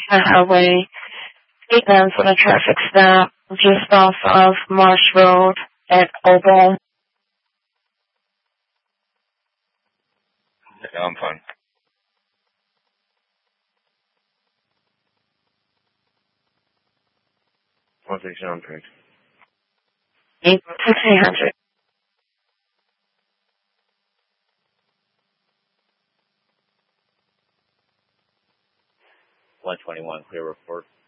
Highway. Maintenance on a traffic stop just off of Marsh Road at Oval. Yeah, I'm fine. 169 $1,600. 121, clear report.